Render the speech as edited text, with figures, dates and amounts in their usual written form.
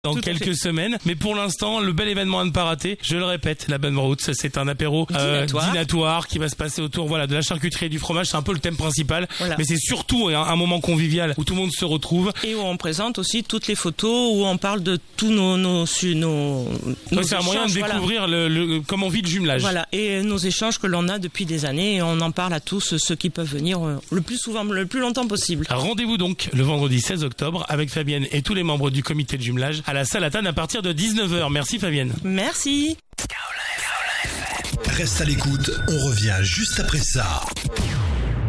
dans quelques semaines. Mais pour l'instant, le bel événement à ne pas rater, je le répète, la Bonne Route, c'est un apéro dînatoire qui va se passer autour de la charcuterie et du fromage. C'est un peu le thème principal. Voilà. Mais c'est surtout un moment convivial où tout le monde se retrouve. Et où on présente aussi toutes les photos, où on parle de tous nos c'est un moyen de découvrir comment vit le jumelage. Voilà, et nos échanges que l'on a depuis des années, et on en parle à tous ceux qui peuvent venir le plus souvent, le plus longtemps possible. Rendez-vous donc le vendredi 16 octobre avec Fabienne et tous les membres du comité de jumelage à la salle Atane à partir de 19h. Merci Fabienne. Merci. Reste à l'écoute, on revient juste après ça.